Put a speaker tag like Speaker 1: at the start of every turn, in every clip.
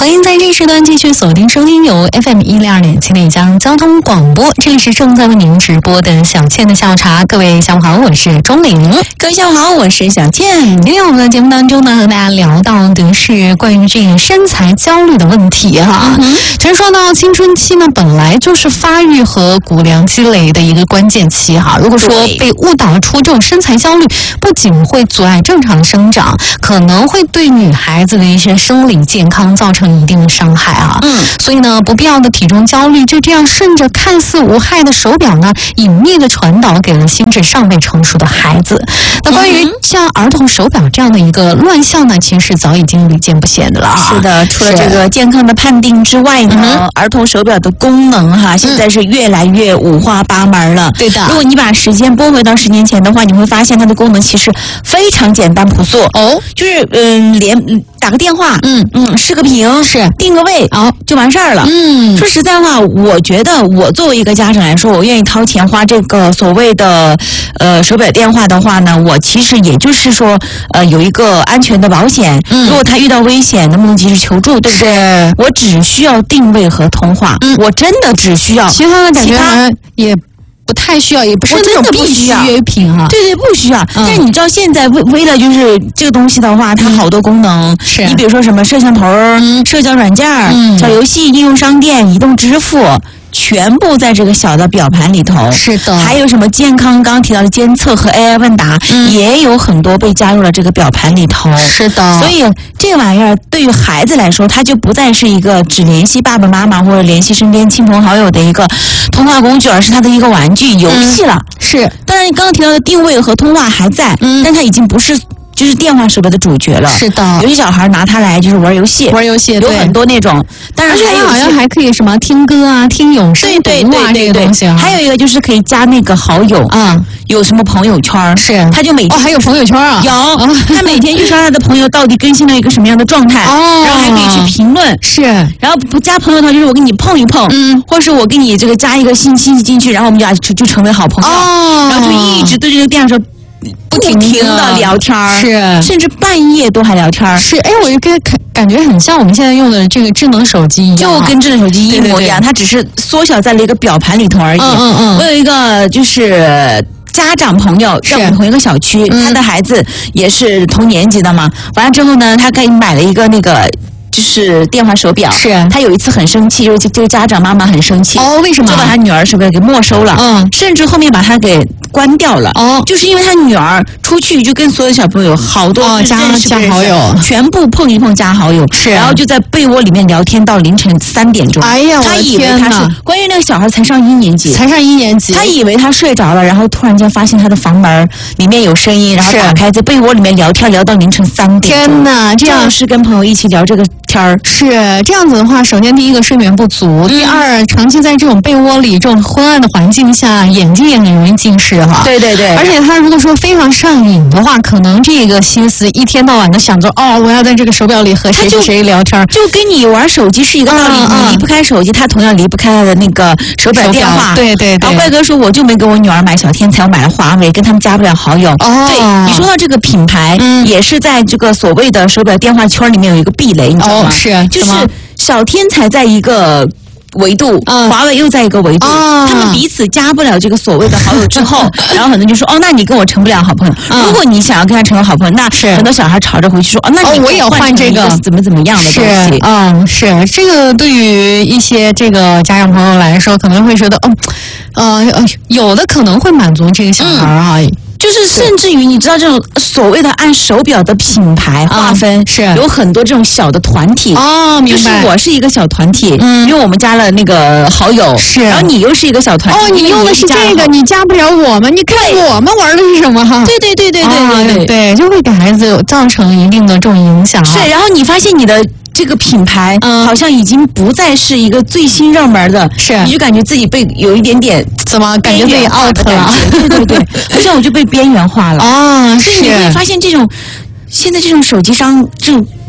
Speaker 1: 欢迎在这时段继续锁定收听由 FM102.7丽江交通广播，这里是正在为您直播的小倩的下午茶。各位下午好，我是钟玲。
Speaker 2: 各位下午好，我是小倩。
Speaker 1: 今天我们的节目当中呢，和大家聊到的是关于这个身材焦虑的问题哈。其实说到青春期呢，本来就是发育和骨量积累的一个关键期哈。如果说被误导出这种身材焦虑，不仅会阻碍正常生长，可能会对女孩子的一些生理健康造成一定的伤害啊。所以呢，不必要的体重焦虑就这样顺着看似无害的手表呢，隐秘的传导给了心智尚未成熟的孩子。那关于像儿童手表这样的一个乱象呢，其实早已经屡见不鲜的了啊。
Speaker 2: 是的，除了这个健康的判定之外呢，儿童手表的功能哈，现在是越来越五花八门了。
Speaker 1: 对的。
Speaker 2: 如果你把时间拨回到10年前的话，你会发现它的功能其实非常简单朴素哦，就是连打个电话，视个频，是定个位，就完事儿了。说实在话，我觉得我作为一个家长来说，我愿意掏钱花这个所谓的手表电话的话呢，我其实也就是说有一个安全的保险。如果他遇到危险，能不能及时求助，对不对？我只需要定位和通话，我真的只需要，
Speaker 1: 其他的感觉也不太需要，也不是那种必须品哈。
Speaker 2: 对对，不需要。但是你知道现在为了就是这个东西的话，它好多功能。是。你比如说什么摄像头、社交软件、小游戏、应用商店、移动支付。全部在这个小的表盘里头。
Speaker 1: 是的。
Speaker 2: 还有什么健康刚刚提到的监测和 AI 问答，也有很多被加入了这个表盘里头。
Speaker 1: 是的。
Speaker 2: 所以这个玩意儿对于孩子来说，它就不再是一个只联系爸爸妈妈或者联系身边亲朋好友的一个通话工具，而是它的一个玩具游戏了。
Speaker 1: 是。
Speaker 2: 当然你刚刚提到的定位和通话还在，但它已经不是就是电话手表的主角了。
Speaker 1: 是的。
Speaker 2: 有些小孩拿它来就是玩游戏，有很多那种。当然还有
Speaker 1: 好像还可以什么听歌啊、听永生读啊这个东西。
Speaker 2: 还有一个就是可以加那个好友啊，有什么朋友圈？是，他就每天
Speaker 1: 还有朋友圈啊？
Speaker 2: 有，他每天就刷他的朋友到底更新了一个什么样的状态，然后还可以去评论。
Speaker 1: 是，
Speaker 2: 然后不加朋友的话，就是我给你碰一碰，或是我给你这个加一个信息进去，然后我们就成为好朋友，然后就一直对这个电话说。不停的聊天，
Speaker 1: 是，
Speaker 2: 甚至半夜都还聊天。
Speaker 1: 是，我就感觉很像我们现在用的这个智能手机一样，
Speaker 2: 就跟智能手机一模一样，它只是缩小在了一个表盘里头而已。我有一个就是家长朋友在我们同一个小区，他的孩子也是同年级的嘛。完了之后呢，他给买了一个那个。就是电话手表，是他有一次很生气，就是这个家长妈妈很生气，
Speaker 1: 为什么？
Speaker 2: 就把他女儿手表给没收了，甚至后面把他给关掉了，就是因为他女儿出去就跟所有小朋友好多
Speaker 1: 加好友，
Speaker 2: 全部碰一碰加好友，是，然后就在被窝里面聊天到凌晨3点钟。
Speaker 1: 哎呀，
Speaker 2: 他以为他是关于那个小孩才上1年级，他以为他睡着了，然后突然间发现他的房门里面有声音，然后打开在被窝里面聊天聊到凌晨3点钟。
Speaker 1: 天哪，这样
Speaker 2: 是跟朋友一起聊这个。
Speaker 1: 是这样子的话，首先第一个睡眠不足，第二长期在这种被窝里这种昏暗的环境下，眼睛也很容易近视哈。
Speaker 2: 对对对。
Speaker 1: 而且他如果说非常上瘾的话，可能这个心思一天到晚的想着我要在这个手表里和谁谁谁聊天，
Speaker 2: 就跟你玩手机是一个道理。你离不开手机，他同样离不开他的那个手表电话。
Speaker 1: 对对对。
Speaker 2: 然后怪哥说，我就没给我女儿买小天才，我买了华为，跟他们加不了好友。对，你说到这个品牌，也是在这个所谓的手表电话圈里面有一个壁垒，你知道吗？
Speaker 1: 是，
Speaker 2: 就是小天才在一个维度，华为又在一个维度，他们彼此加不了这个所谓的好友之后，然后很多人就说那你跟我成不了好朋友。如果你想要跟他成为好朋友，那很多小孩吵着回去说那你
Speaker 1: 我也换这个
Speaker 2: 怎么样的东
Speaker 1: 西。是这个对于一些这个家长朋友来说，可能会觉得有的可能会满足这个小孩啊。
Speaker 2: 就是甚至于你知道这种所谓的按手表的品牌划分，是有很多这种小的团体
Speaker 1: 明白。
Speaker 2: 就是我是一个小团体，因为我们加了那个好友，是，然后你又是一个小团体，
Speaker 1: 你用的是这个，你加不了我们，你看我们玩的是什么哈？对，就会给孩子造成一定的这种影响。
Speaker 2: 是，然后你发现你的这个品牌好像已经不再是一个最新热门的，是，你就感觉自己被有一点点
Speaker 1: 怎么感觉自己 out 了？
Speaker 2: 对，好像我就被边缘化了所以你会发现这种现在这种手机商这种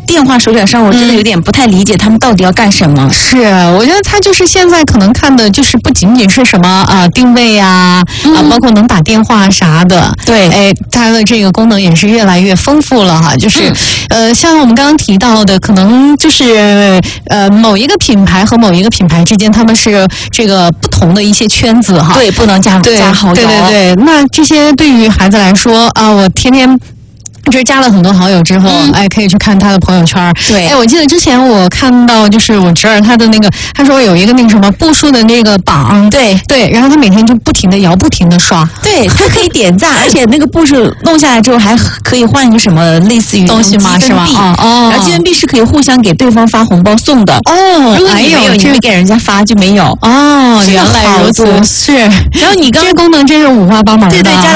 Speaker 2: 电话手表上，我真的有点不太理解他们到底要干什么。
Speaker 1: 是，我觉得它就是现在可能看的就是不仅仅是什么定位啊，包括能打电话啥的。
Speaker 2: 对，
Speaker 1: 哎，它的这个功能也是越来越丰富了哈。就是像我们刚刚提到的，可能就是某一个品牌和某一个品牌之间，他们是这个不同的一些圈子哈。
Speaker 2: 对，不能加好友。
Speaker 1: 对，那这些对于孩子来说啊，我天天。就是加了很多好友之后，哎，可以去看他的朋友圈。
Speaker 2: 对，
Speaker 1: 哎，我记得之前我看到，就是我侄儿他的那个，他说有一个那个什么步数的那个榜，
Speaker 2: 对，
Speaker 1: 然后他每天就不停的摇，不停的刷，
Speaker 2: 对，他可以点赞，而且那个步数弄下来之后，还可以换一个什么类似于
Speaker 1: 东西吗？是吧？
Speaker 2: 哦，然后积分币是可以互相给对方发红包送的。
Speaker 1: 哦，
Speaker 2: 如果你没有，你没给人家发就没有。
Speaker 1: 哦，原来如此，是。
Speaker 2: 然后你刚
Speaker 1: 这个功能真是五花八门的。
Speaker 2: 对，